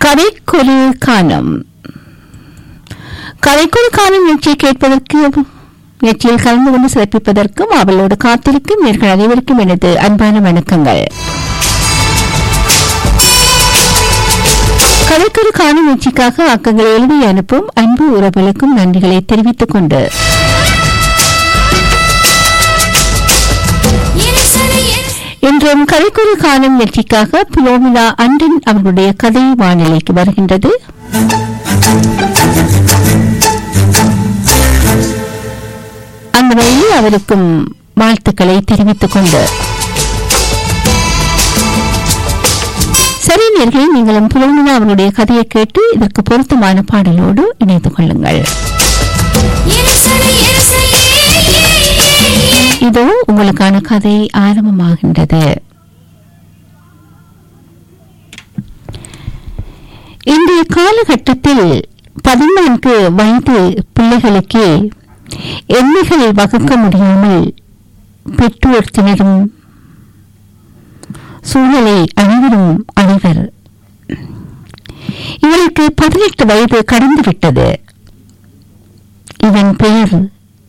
கதைக்கொரு கானம் நிகழ்ச்சியை கேட்பதற்கு நிகழ்ச்சியில் கலந்து கொண்டு சிறப்பிப்பதற்கும் அவளோடு காத்திருக்கும் நேர்கள் அனைவருக்கும் எனது அன்பான வணக்கங்கள். கதைக்கொரு கானம் நிகழ்ச்சிக்காக ஆக்கங்களை எழுதி அனுப்பும் அன்பு உறவுகளுக்கும் நன்றிகளை தெரிவித்துக் கொண்டு இன்றும் கதைக்கொரு காணும் நிகழ்ச்சிக்காக பிலோமினா அண்டன் அவர்களுடைய கதை வானிலைக்கு வருகின்றது. அந்த வழியில் அவருக்கும் வாழ்த்துக்களை தெரிவித்துக் கொண்டு சரி நேயர்களே, நீங்களும் பிலோமினா அவர்களுடைய கதையை கேட்டு இதற்கு பொருத்தமான பாடலோடு இணைத்துக் கொள்ளுங்கள். இதோ உங்களுக்கான கதை ஆரம்பமாகின்றது. இன்றைய காலகட்டத்தில் 14 வயது பிள்ளைகளுக்கே எண்ணிகளை வகுக்க முடியாமல் பெற்றோர் திணறும் சூழலை அனைவரும் அனைவர். இவருக்கு 18 வயது கடந்துவிட்டது. இவன் பெயர்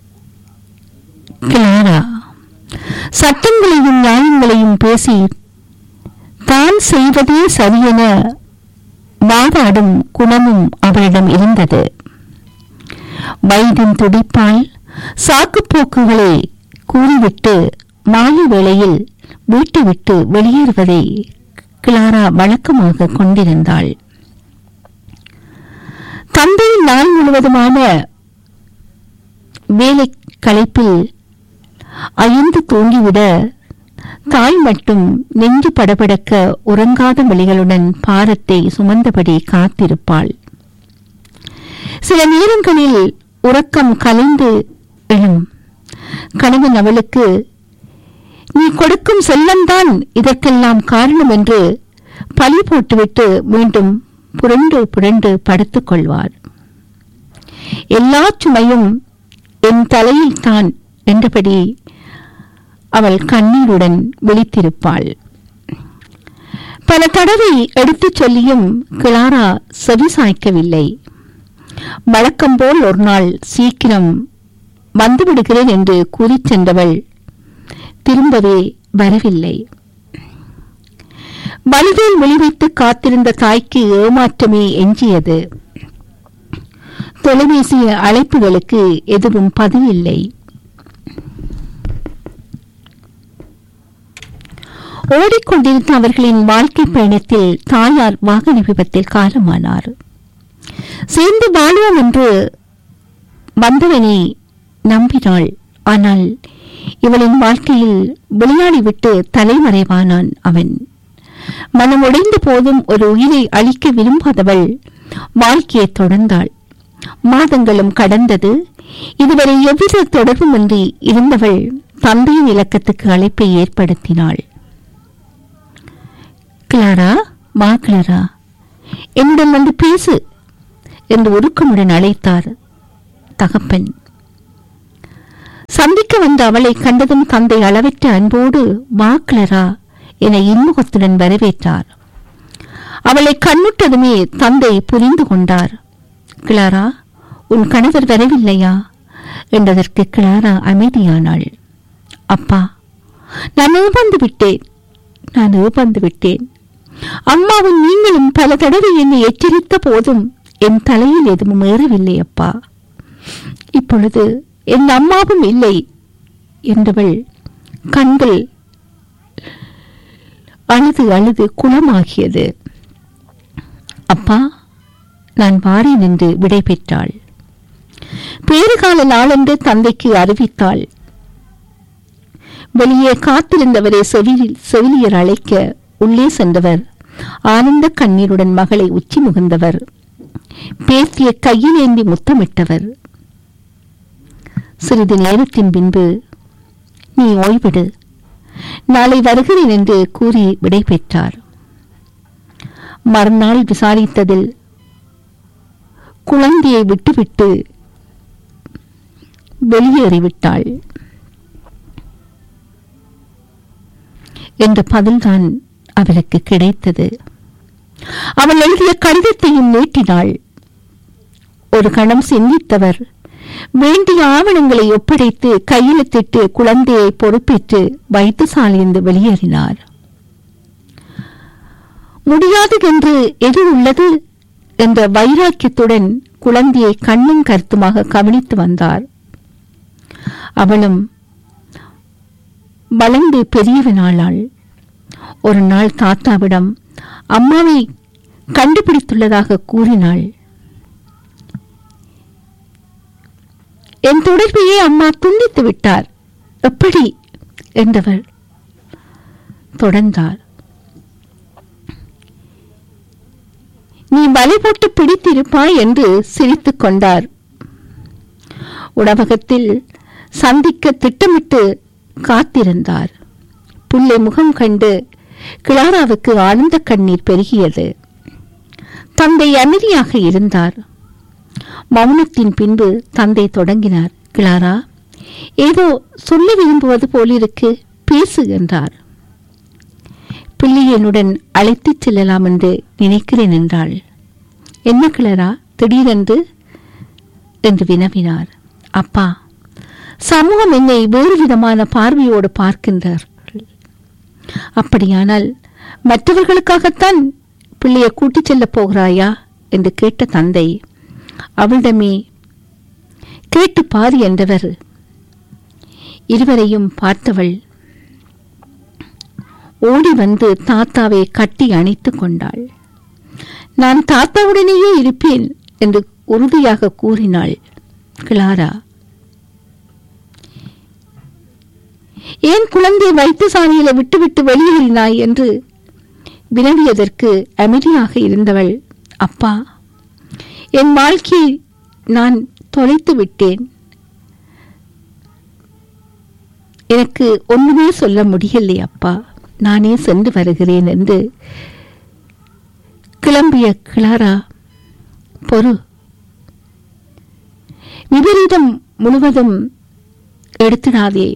கிளாரா. சட்டங்களையும் நியாயங்களையும் பேசி தான் செய்வதே சரியென வாதாடும் குணமும் அவரிடம் இருந்தது. வயதின் துடிப்பால் சாக்குப்போக்குகளை கூறிவிட்டு மாலை வேளையில் வீட்டை விட்டு வெளியேறுவதை கிளாரா வழக்கமாக கொண்டிருந்தாள். தந்தை நாள் முழுவதுமான வேலை களைப்பில் அயர்ந்து தூங்கிவிட தாய் மட்டும் நெஞ்சு படபடக்க உறங்காத விழிகளுடன் பாரத்தை சுமந்தபடி காத்திருப்பாள். சில நேரங்களில் உறக்கம் கலைந்து எழும் கணவன் அவளுக்கு நீ கொடுக்கும் செல்லம்தான் இதற்கெல்லாம் காரணம் என்று பழி போட்டுவிட்டு மீண்டும் புரண்டு புரண்டு படுத்துக் கொள்வார். எல்லா சுமையும் என் தலையில் தான் என்றபடி அவள் கண்ணீருடன் விழித்திருப்பாள். பல தடவை எடுத்துச் சொல்லியும் கிளாரா செவிசாய்க்கவில்லை. வழக்கம் போல் ஒரு நாள் சீக்கிரம் வந்துவிடுகிறேன் என்று கூறிச் சென்றவள் திரும்பவே வரவில்லை. வழியில் விழிவைத்து காத்திருந்த தாய்க்கு ஏமாற்றமே எஞ்சியது. தொலைபேசி அழைப்புகளுக்கு எதுவும் பதில் இல்லை. ஓடிக்கொண்டிருந்த அவர்களின் வாழ்க்கை பயணத்தில் தாயார் வாகன விபத்தில் காலமானார். சேர்ந்து வாழுவோம் என்று வந்தவனை நம்பினாள். ஆனால் இவளின் வாழ்க்கையில் விளையாடிவிட்டு தலைமறைவானான் அவன். மனம் உடைந்த போதும் ஒரு உயிரை அழிக்க விரும்பாதவள் வாழ்க்கையை தொடர்ந்தாள். மாதங்களும் கடந்தது. இதுவரை எவ்வித தொடர்புமின்றி இருந்தவள் தந்தையின் இலக்கத்துக்கு அழைப்பை ஏற்படுத்தினாள். கிளாரா, மா கிளாரா, என்னுடன் வந்து பேசு என்று உருக்கமுடன் அழைத்தார் தகப்பன். சந்திக்க வந்த அவளை கண்டதும் தந்தை அளவற்ற அன்போடு மா கிளாரா என இன்முகத்துடன் வரவேற்றார். அவளை கண்ணுட்டதுமே தந்தை புரிந்து கொண்டார். கிளாரா, உன் கணவர் வரவில்லையா என்றதற்கு கிளாரா அமைதியானாள். அப்பா, நான் ஏமாந்து விட்டேன். அம்மாவும் நீங்களும் பல தடவை என்னை எச்சரித்த போதும் என் தலையில் எதுவும் ஏறவில்லை அப்பா. இப்பொழுது என் அம்மாவும் இல்லை என்றவள் கண்கள் அழுது அழுது குளமாகியது. அப்பா, நான் வாரேன் என்று விடை பெற்றாள். பேறுகால நாளென்று தந்தைக்கு அறிவித்தாள். வெளியே காத்திருந்தவரை செவிலியர் அழைக்க உள்ளே சென்றவர் ஆனந்த கண்ணீருடன் மகளை உச்சி முகந்தவர் பேத்திய கையில் ஏந்தி முத்தமிட்டவர். சிறிது நேரத்தின் பின்பு நீ ஓய்விடு, நாளை வருகிறேன் என்று கூறி விடை பெற்றார். மறுநாள் விசாரித்ததில் குழந்தையை விட்டுவிட்டு வெளியேறிவிட்டாள் என்ற பதில்தான் அவளுக்கு கிடைத்தது. அவள் எழுதிய கடிதத்தையும் நீட்டினாள். ஒரு கணம் சிந்தித்தவர் வேண்டிய ஆவணங்களை ஒப்படைத்து கையெழுத்திட்டு குழந்தையை பொறுப்பேற்று வைத்தியசாலையிலிருந்து வெளியேறினார். முடியாது என்று எது உள்ளது என்ற வைராக்கியத்துடன் குழந்தையை கண்ணும் கருத்துமாக கவனித்து வந்தார். அவளும் வளர்ந்து பெரியவனாளாள். ஒரு நாள் தாத்தாவிடம் அம்மாவை கண்டுபிடித்துள்ளதாக கூறினாள். என் தொடர்பையே அம்மா துண்டித்து விட்டார். எப்படி என்றவர் தொடர்ந்தார். நீ வலை போட்டு பிடித்திருப்பாய் என்று சிரித்துக் கொண்டார். உணவகத்தில் சந்திக்க திட்டமிட்டு காத்திருந்தார். புள்ளை முகம் கண்டு கிளாராவுக்கு ஆனந்த கண்ணீர் பெருகியது. தந்தை அமைதியாக இருந்தார். மௌனத்தின் பின்பு தந்தை தொடங்கினார். கிளாரா, ஏதோ சொல்ல விரும்புவது போலிருக்கு, பேசு என்றார். பிள்ளையனுடன் அழைத்துச் செல்லலாம் என்று நினைக்கிறேன் என்றாள். என்ன கிளாரா திடீரென்று என்று வினவினார். அப்பா, சமூகம் என்னை வேறு விதமான பார்வையோடு பார்க்கின்றார்கள். அப்படியானால் மற்றவர்களுக்காகத்தான் பிள்ளையை கூட்டிச் செல்லப் போகிறாயா என்று கேட்ட தந்தை அவளிடமே கேட்டு பாரு என்றவர். இருவரையும் பார்த்தவள் ஓடி வந்து தாத்தாவை கட்டி அணைத்துக் கொண்டாள். நான் தாத்தாவுடனேயே இருப்பேன் என்று உறுதியாக கூறினாள். கிளாரா, ஏன் குழந்தை வைத்தியசாலையில விட்டுவிட்டு வெளியேறினாய் என்று வினவியதற்கு அமைதியாக இருந்தவள், அப்பா, என் வாழ்க்கையை நான் தொலைத்து விட்டேன். எனக்கு ஒன்றுமே சொல்ல முடியலை அப்பா, நானே சென்று வருகிறேன் என்று கிளம்பிய கிளாரா, பொறு, விபரீதம் முழுவதும் எடுத்திடாதே,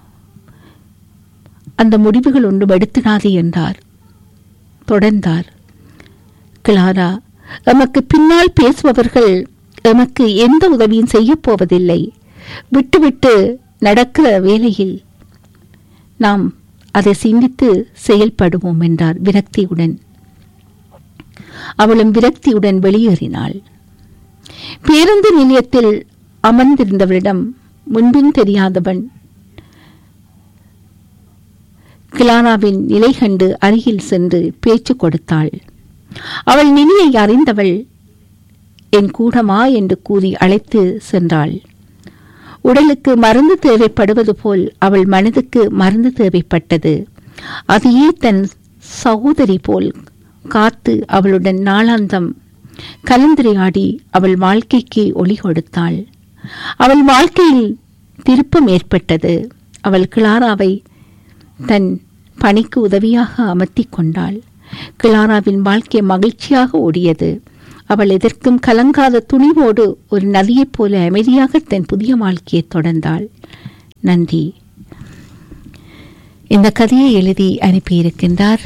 அந்த முடிவுகள் ஒன்றும் எடுத்திடாதே என்றார். தொடர்ந்தார். கிளாரா, எமக்கு பின்னால் பேசுபவர்கள் எமக்கு எந்த உதவியும் செய்ய போவதில்லை. விட்டுவிட்டு நடக்கிற வேளையில் நாம் அதை சிந்தித்து செயல்படுவோம் என்றார் விரக்தியுடன். அவளும் விரக்தியுடன் வெளியேறினாள். பேருந்து நிலையத்தில் அமர்ந்திருந்தவரிடம் முன்பின் தெரியாதவன் கிளாராவின் நிலை கண்டு அருகில் சென்று பேச்சு கொடுத்தாள். அவள் நிலையை அறிந்தவள் என் கூடமா என்று கூறி அழைத்து சென்றாள். உடலுக்கு மருந்து தேவைப்படுவது போல் அவள் மனதுக்கு மருந்து தேவைப்பட்டது. அதையே தன் சகோதரி போல் காத்து அவளுடன் நாளாந்தம் கலந்துரையாடி அவள் வாழ்க்கைக்கு ஒளி கொடுத்தாள். அவள் வாழ்க்கையில் திருப்பம் ஏற்பட்டது. அவள் கிளாராவை தன் பணிக்கு உதவியாக அமர்த்தி கொண்டாள். கிளாராவின் வாழ்க்கை மகிழ்ச்சியாக ஓடியது. அவள் எதற்கும் கலங்காத துணிவோடு ஒரு நதியைப் போல அமைதியாக தன் புதிய வாழ்க்கையை தொடர்ந்தாள். நன்றி. இந்த கதையை எழுதி அனுப்பியிருக்கின்றார்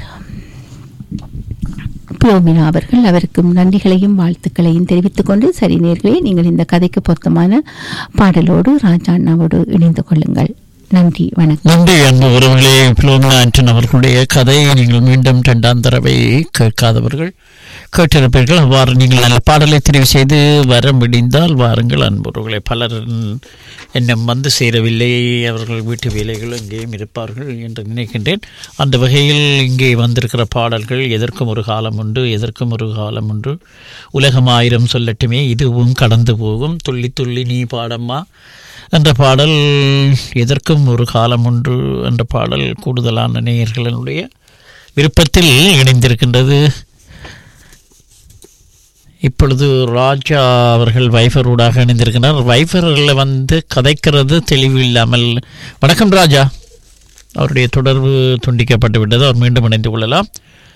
பிளோமினா அவர்கள். அவருக்கும் நன்றிகளையும் வாழ்த்துக்களையும் தெரிவித்துக் கொண்டு, சரி நேர்களே, நீங்கள் இந்த கதைக்கு பொருத்தமான பாடலோடு ராஜா அண்ணாவோடு இணைந்து கொள்ளுங்கள். நன்றி, வணக்கம். நன்றி அன்பு உறவுகளே. பிளோமினா ஆண்டன் அவர்களுடைய கதையை நீங்கள் மீண்டும் 2ஆம் தடவை கேட்காதவர்கள் கேட்டிருப்பீர்கள். அவ்வாறு நீங்கள் நல்ல பாடலை தெரிவு செய்து வர முடிந்தால் வாருங்கள் அன்பு உறவுகளே. பலர் என்னும் வந்து சேரவில்லை, அவர்கள் வீட்டு வேலைகள் எங்கேயும் இருப்பார்கள் என்று நினைக்கின்றேன். அந்த வகையில் இங்கே வந்திருக்கிற பாடல்கள் எதற்கும் ஒரு காலம் உண்டு, எதற்கும் ஒரு காலம் உண்டு, உலகம் ஆயிரம் சொல்லட்டுமே, இதுவும் கடந்து போகும், துள்ளி துள்ளி நீ பாடம்மா என்ற பாடல், எதற்கும் ஒரு காலம் உண்டு என்ற பாடல் கூடுதலான நேயர்களுடைய விருப்பத்தில் இணைந்திருக்கின்றது. இப்பொழுது ராஜா அவர்கள் வைஃபரோடாக இணைந்திருக்கிறார். வைஃபரில் வந்து கதைக்கிறது தெளிவு இல்லாமல். வணக்கம் ராஜா. அவருடைய தொடர்பு துண்டிக்கப்பட்டு விட்டது. அவர் மீண்டும் இணைந்து கொள்ளலாம்.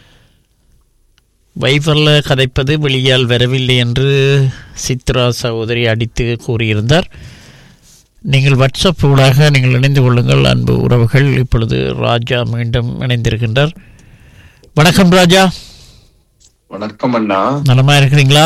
வைஃபரில் கதைப்பது வெளியால் வரவில்லை என்று சித்ரா சகோதரி அடித்து கூறியிருந்தார். நீங்கள் வாட்ஸ்அப் ஊடாக நீங்கள் இணைந்து கொள்ளுங்கள் அன்பு உறவுகள். இப்பொழுது ராஜா மீண்டும் இணைந்திருக்கின்றார். வணக்கம் ராஜா. வணக்கம் அண்ணா. நலமா இருக்கிறீங்களா?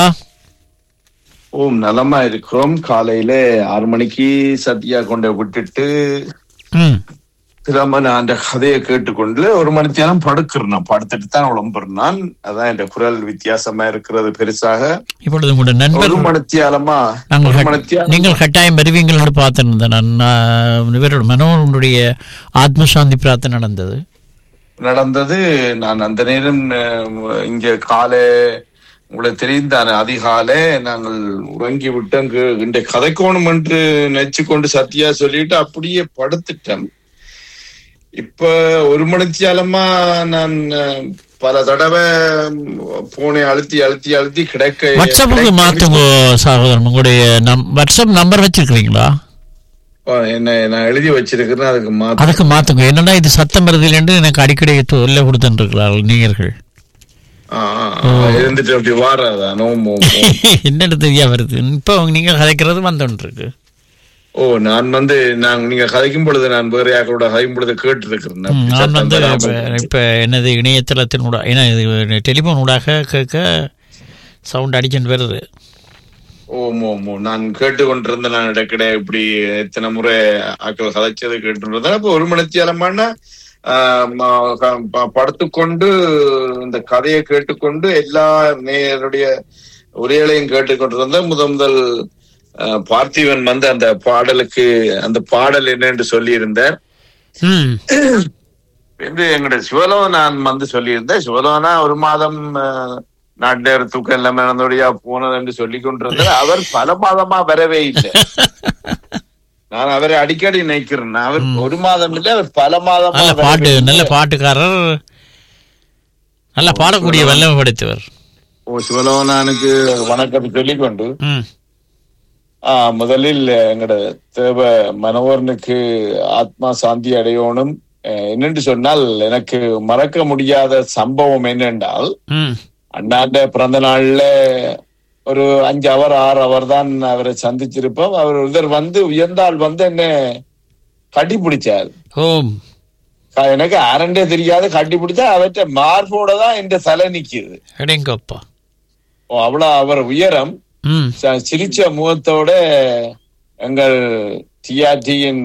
நலமா இருக்கிறோம். காலையில 6 மணிக்கு சத்யா கொண்டு விட்டுட்டு திரும்ப நான் அந்த கதையை கேட்டுக்கொண்டு 1 மணி நேரம் படுக்கிறேன். படுத்துட்டு தான் உடம்புறான். அதான் என் குரல் வித்தியாசமா இருக்கிறது பெருசாக. இப்பொழுது உங்களுடைய நண்பர் 1 மணித்தியாலமா நீங்கள் கட்டாயம் வருவீங்களோடு பார்த்திருந்தேன். நான் இவரோட மனோனுடைய ஆத்மசாந்தி பிரார்த்தனை நடந்தது. நான் அந்த நேரம் இங்க காலை உங்களுக்கு தெரிந்தான அதிகாலை நாங்கள் உறங்கி விட்டு அங்கு இந்த கதைக்கோணம் என்று நினைச்சு கொண்டு சத்தியா சொல்லிட்டு அப்படியே படுத்துட்டேன். இப்ப 1 மணித்தியாலமா நான் பல தடவை போனை அழுத்தி கிடைக்க வாட்ஸ்அப்புக்கு மாத்துங்க சகோதரன். உங்களுடைய வாட்ஸ்அப் நம்பர் வச்சிருக்கீங்களா? என்ன நான் எழுதி வச்சிருக்கிறேன். அதுக்கு மாத்துங்க. என்னன்னா இது சத்தம் வருதில் என்று எனக்கு அடிக்கடி தொல்லை கொடுத்துட்டு இருக்கிறார்கள் நீங்கர்கள். இருந்துட்டு அப்படி வாராதா என்னன்னு தெரியா வருது. இப்ப நீங்க கதைக்கிறது வந்துருக்கு. நான் நீங்க கதைக்கும் பொழுது நான் வேற யாரோட கதைக்கும் பொழுது கேட்டு இருக்கிறேன். நான் இப்ப என்னது இணையதளத்தின் டெலிபோன் ஊடாக கேட்க சவுண்ட் அடிச்சுட்டு வருது. நான் கேட்டுக்கொண்டிருந்தேன். நான் இடக்கிட இப்படி எத்தனை முறை ஆக்கள் கதைச்சது கேட்டுருந்தேன். அப்ப 1 மணித்தியாலமான படுத்துக்கொண்டு இந்த கதையை கேட்டுக்கொண்டு எல்லா நேருடைய உரைகளையும் கேட்டுக்கொண்டிருந்தேன். முதல் பார்த்திவன் அந்த பாடலுக்கு அந்த பாடல் என்னன்னு சொல்லி இருந்தார் என்று எங்களுடைய சிவலோகன் சொல்லியிருந்தேன். சிவலோகனா 1 மாதம் நாட்டு தூக்கம் எல்லாமே நடந்தோடையா போனது என்று சொல்லி கொண்டிருந்தார். அவர் பல மாதமா வரவே இல்லை. நான் அவரை அடிக்கடி நினைக்கிறேன். அவர் 1 மாதம் இல்லை, அவர் பல மாதமா. நல்ல பாட்டுக்காரர், நல்ல பாடக்கூடிய வல்லமை படைத்தவர். சிவலோகனானுக்கு வணக்கம் சொல்லிக்கொண்டு முதலில் எங்கட தேவ மனோகரனுக்கு ஆத்மா சாந்தி அடையணும். என்னென்று சொன்னால் எனக்கு மறக்க முடியாத சம்பவம் என்னென்றால் அண்ணாண்ட பிறந்த நாள்ல ஒரு 5 அவர் 6 அவர் தான் அவரை சந்திச்சிருப்போம். அவர் ஒருத்தர் உயர்ந்தால் என்ன கட்டி பிடிச்சார். எனக்கு அரண்டே தெரியாது. கட்டி பிடிச்சா அவற்றை மார்போட தான் இந்த தலை நிக்குது. அவ்வளவு அவர் உயரம். சிரிச்ச முகத்தோட எங்கள் டிஆர்டியின்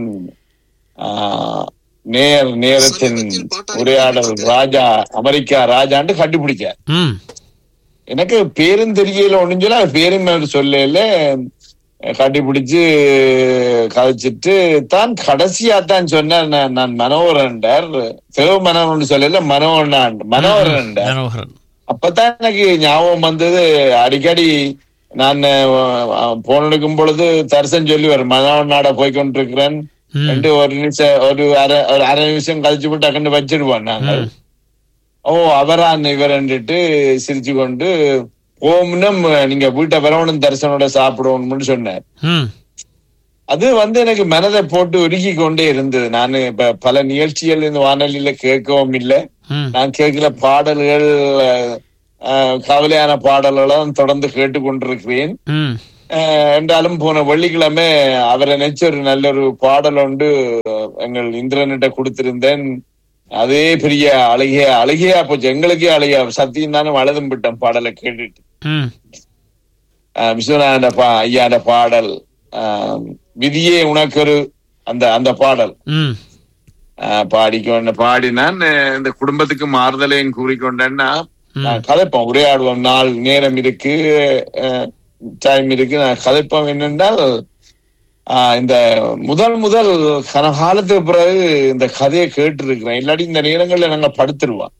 நேரத்தின் உரையாடல் ராஜா, அமெரிக்கா ராஜாண்டு கண்டுபிடிச்சார். எனக்கு பேரும் தெரியல ஒண்ணும் சொல்ல, பேரும் சொல்லல. கண்டுபிடிச்சு கதைச்சிட்டு தான் கடைசியா தான் சொன்னார் நான் மனோகரன்டார். சிவ மனோகரன் சொல்லல, மனோகரன். அப்பதான் எனக்கு ஞாபகம் வந்தது. அடிக்கடி நான் போன் எடுக்கும் பொழுது தரிசனம் சொல்லி மனோகரனாட போய்கொண்டிருக்கிறேன். ஒரு நிமிஷம் ஒரு அரை நிமிஷம் கழிச்சு போட்டு அக்கண்டு வச்சிடுவோம் நாங்கள். அவரான் இவரன்ட்டு சிரிச்சு கொண்டு ஓம்னும் நீங்க வீட்டை வரவனும் தரிசனோட சாப்பிடுவோம்னு சொன்னார். அது எனக்கு மனதை போட்டு உருகி கொண்டே இருந்தது. நான் இப்ப பல நிகழ்ச்சிகள் இந்த வானொலியில கேட்கவும் இல்லை. நான் கேட்கிற பாடல்கள் கவலையான பாடல்களும் தொடர்ந்து கேட்டுக்கொண்டிருக்கிறேன். என்றாலும் போன வெள்ளிக்கிழமை அவரை நினைச்ச ஒரு நல்ல ஒரு பாடல் ஒன்று எங்கள் இந்திரனிட்ட கொடுத்திருந்தேன். அதே பெரிய அழகியா போச்சு. எங்களுக்கே அழகியா சத்தியம் தானே வளதும் விட்டோம் பாடலை கேட்டுட்டு. விஸ்வநாத ஐயாண்ட பாடல் விதியே உனக்கு ஒரு அந்த பாடல் பாடினான். இந்த குடும்பத்துக்கு மாறுதலையும் கூறிக்கொண்டேன்னா கதைப்போம், உரையாடுவோம். நாள் நேரம் இருக்கு, டைம் இருக்கு. நான் கதைப்போம். என்னென்றால் இந்த முதல் கனகாலத்துக்கு பிறகு இந்த கதையை கேட்டு இருக்கிறேன். இல்லாட்டி இந்த நேரங்கள்ல நாங்க படுத்துருவோம்.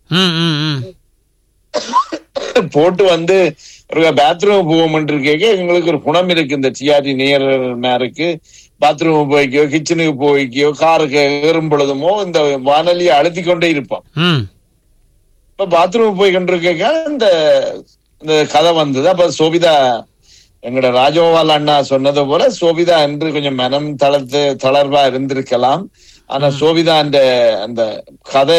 போட்டு ஒரு பாத்ரூம் போவோம் கேட்க எங்களுக்கு ஒரு குணம் இருக்கு. இந்த சிஆர்டி நேருக்கு பாத்ரூம் போய்க்கோ, கிச்சனுக்கு போய்க்கோ, காருக்கு ஏறும் பொழுதுமோ இந்த வானொலியை அழுத்தி கொண்டே இருப்போம். இப்ப பாத்ரூம் போய் கொண்டிருக்க இந்த கதை வந்தது. அப்ப சோபிதா, எங்களோட ராஜகோபால் அண்ணா சொன்னது போல சோபிதா என்று கொஞ்சம் மனம் தளர்வா இருந்திருக்கலாம். ஆனா சோபிதா அந்த கதை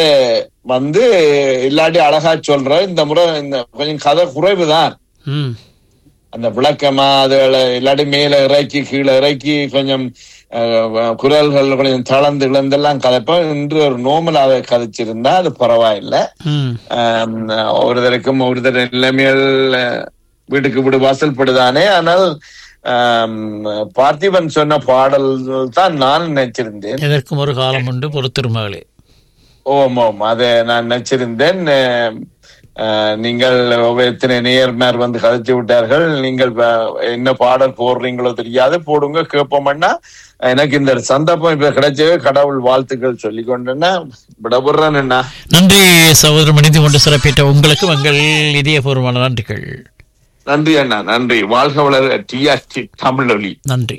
இல்லாட்டி அழகா சொல்ற. இந்த முறை இந்த கொஞ்சம் கதை குறைவுதான். அந்த விளக்கமா அதுகளை இல்லாட்டி மேல இறக்கி கீழே இறக்கி கொஞ்சம் குரல்கள் கொஞ்சம் தளர்ந்து இழந்தெல்லாம் கதைப்போம். இன்று ஒரு நோமலாக கதைச்சிருந்தா அது பரவாயில்லை. ஒருத்தருக்கும் ஒருத்தர் நிலைமைகள் வீட்டுக்கு வீடு வாசல் படுதானே. ஆனால் பார்த்திபன் சொன்ன பாடல் தான் நான் நினைச்சிருந்தேன். இதற்கும் ஒரு காலம் உண்டு பொறுத்திருமகளே. ஓம் ஓம், அதை நான் நினைச்சிருந்தேன். நீங்கள் எத்தனை நேர்மார் வந்து கதைச்சு விட்டார்கள். நீங்கள் என்ன பாடல் போடுறீங்களோ தெரியாது, போடுங்க கேட்போம்னா. எனக்கு இந்த சந்தர்ப்பம் இப்ப கிடைச்சவே கடவுள் வாழ்த்துக்கள் சொல்லிக் கொண்டேன்னா விடபுறேன். என்ன நன்றி சகோதரர், மனித கொண்டு சிறப்பிட்ட உங்களுக்கு உங்கள் இதயபூர்வமான நன்றிகள். நன்றி அண்ணா, நன்றி. வாழ்க வளர டிஆர்டி தமிழொலி. நன்றி.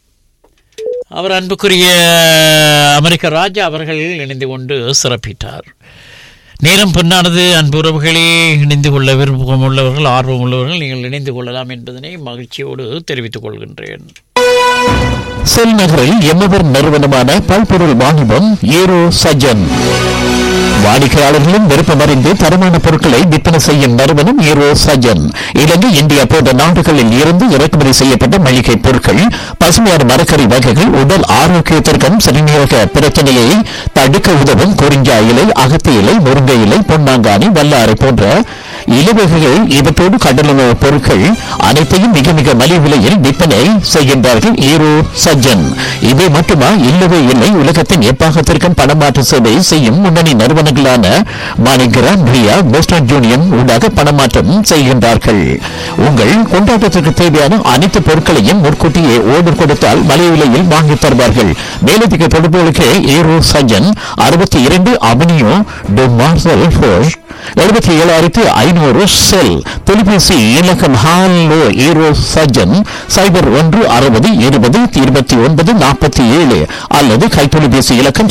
அவர் அன்புக்குரிய அமெரிக்க ராஜா அவர்கள் இணைந்து கொண்டு சிறப்பிட்டார். நேரம் பொன்னானது. அன்பு உறவுகளே, இணைந்து கொள்ள விருப்பம் உள்ளவர்கள், ஆர்வம் உள்ளவர்கள் நீங்கள் இணைந்து கொள்ளலாம் என்பதனை மகிழ்ச்சியோடு தெரிவித்துக் கொள்கின்றேன். செல் நகரில் எம்மவர் நிறுவனமான பல்பொருள் வாணிபம் ஏரோ சஜன். வாடிக்கையாளர்களும் விருப்பமறிந்து தரமான பொருட்களை விற்பனை செய்யும் நிறுவனம் ஏரோ சஜன். இலங்கை, இந்தியா போன்ற நாடுகளில் இருந்து இறக்குமதி செய்யப்பட்ட மளிகை பொருட்கள், பசுமையான மரக்கறி வகைகள், உடல் ஆரோக்கியத்திற்கும் சிறுநீரக பிரச்சனையை தடுக்க உதவும் குறிஞ்சா இலை, அகத்தி இலை, முருங்கை இலை, பொன்னாங்கானி, வல்லாரை போன்ற இலவகைகள், இவற்றோடு கடலுணவு பொருட்கள் அனைத்தையும் மிக மிக மலிவு விலையில் விற்பனை செய்கின்றார்கள் ஏரோ சஜன். இவை மட்டுமா? இல்லவே இல்லை. உலகத்தின் எப்பாகத்திற்கும் பணமாற்று சேவை செய்யும் முன்னணி நிறுவனங்களான மாணிகிராம், ரியா, போஸ்டன் யூனியன் ஊடாக பணமாற்றம் செய்கின்றார்கள். உங்கள் கொண்டாட்டத்திற்கு தேவையான அனைத்து பொருட்களையும் முன்கூட்டியே ஓர்டர் கொடுத்தால் மலிவு விலையில் வாங்கி தருவார்கள். மேலதிக தொடர்புகளுக்கு aero Sajan 62 avenue to marshal force 77,500 செல். தொலைபேசி இலக்கம் ஹாலோ ஏரோ சஜன் 0160202947 அல்லது கைத்தொலைபேசி இலக்கம்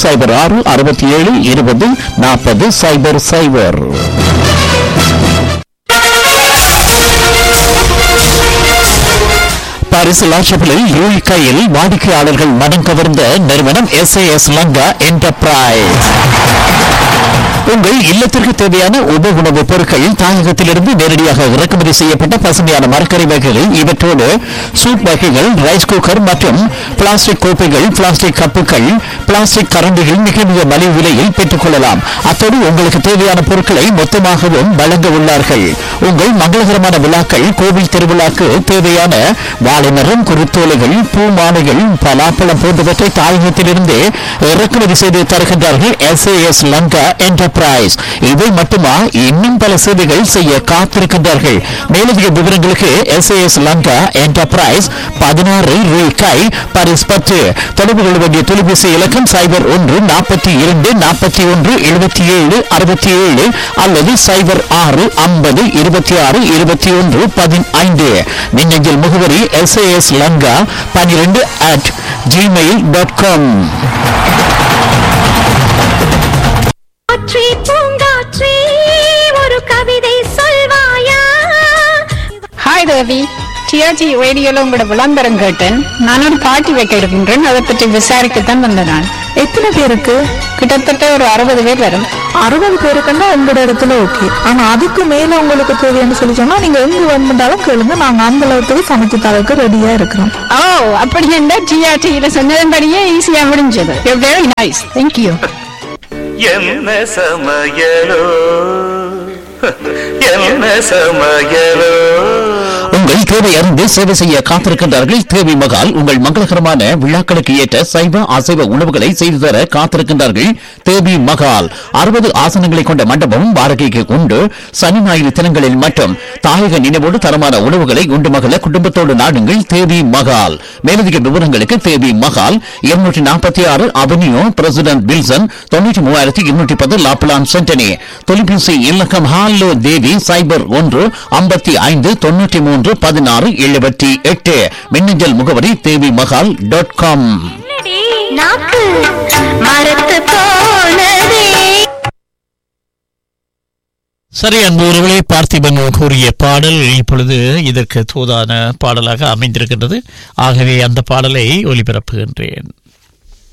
0667204000. பாரிஸ் லாஷப்பிளில் யூல்கையில் வாடிக்கையாளர்கள் மனம் கவர்ந்த நிறுவனம் SAS லங்கா என்டர்பிரைஸ். உங்கள் இல்லத்திற்கு தேவையான உப உணவுப் பொருட்கள் தாயகத்திலிருந்து நேரடியாக இறக்குமதி செய்யப்பட்ட பசுமையான மரக்கறி வகைகள், இவற்றோடு சூப் வகைகள், ரைஸ் குக்கர் மற்றும் பிளாஸ்டிக் கோப்பைகள், பிளாஸ்டிக் கப்புகள், பிளாஸ்டிக் கரண்டிகள் மிக மிக மலிவு விலையில் பெற்றுக் கொள்ளலாம். அத்தோடு உங்களுக்கு தேவையான பொருட்களை மொத்தமாகவும் வழங்க உள்ளார்கள். உங்கள் மங்களகரமான விழாக்கள், கோவில் திருவிழாக்கு தேவையான வாழைமரம், குருத்தோலைகள், பூ மாலைகள், பலாப்பழம் போன்றவற்றை தாயகத்திலிருந்து இறக்குமதி செய்து தருகின்றார்கள் SAS லங்கா என்டர்பிரைஸ். இவை மட்டுமா? இன்னும் பல சேவைகள் செய்ய காத்திருக்கின்றார்கள். மேலதிக விவரங்களுக்கு SAS லங்கா என்டர்பிரைஸ் 16 ரூபாய் பாரிஸ் 10. தொடர்பு கொள்ள வேண்டிய தொலைபேசி இலக்கம் 0142417767 அல்லது 0650262115. மின்னஞ்சல் முகவரி SAS லங்கா 12@gmail.com. ஒரு கவிதை சொல்வாயா? ஹாய் தேவி, டிஆர்ஜி ரேடியோல உங்களோட விளம்பரம் கேட்டேன். நான் ஒரு பார்ட்டி வைக்க இருக்கின்றேன். அதை பற்றி விசாரிக்கத்தான் வந்தேன். நான் எத்தனை பேருக்கு? கிட்டத்தட்ட ஒரு 60 பேர் வரும். 60 பேருக்குன்னா உங்களோட இடத்துல ஓகே. ஆனா அதுக்கு மேல உங்களுக்கு தேவைன்னு சொல்லி சொன்னா நீங்க எங்க வந்தாலும் கேளுங்க. நாங்க அந்த அளவுக்கு சமைச்சு தரக்கு ரெடியா இருக்கிறோம். ஓ, அப்படி என்ன? டிஆர்டியில சொன்னதன்படியே ஈஸியா முடிஞ்சது. Very nice, thank you. என்ன சமையலோ என்ன சமையலோ. உங்கள் தேவை அறிந்து சேவை செய்ய காத்திருக்கின்றார்கள் தேவி மகால். உங்கள் மங்களகரமான விழாக்களுக்கு ஏற்ற சைவ அசைவ உணவுகளை செய்து தர காத்திருக்கின்றார்கள் தேவி மகால். 60 ஆசனங்களை கொண்ட மண்டபம் வாடகைக்கு உண்டு. சனி ஞாயிறு தினங்களில் மட்டும் தாயக நினைவோடு தரமான உணவுகளை உண்டு மகள குடும்பத்தோடு நாடுங்கள் தேவி மகால். மேலதிக விவரங்களுக்கு தேவி Mahal 246 avenue president Wilson 93,210 La Plaine சென்டனி. தொலைபேசி இலக்கம் ஹாலோ தேவி 0155931678. மின்னஞ்சல் முகவரி தேவி மகால் .com. சரி அன்புறவுகளே, பார்த்திபன் கூறிய பாடல் இப்பொழுது இதற்கு தூதான பாடலாக அமைந்திருக்கின்றது. ஆகவே அந்த பாடலை ஒலிபரப்புகின்றேன்.